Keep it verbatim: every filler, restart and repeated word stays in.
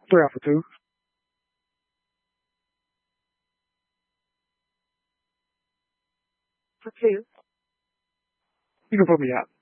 对啊，for two. For two. You can put me out.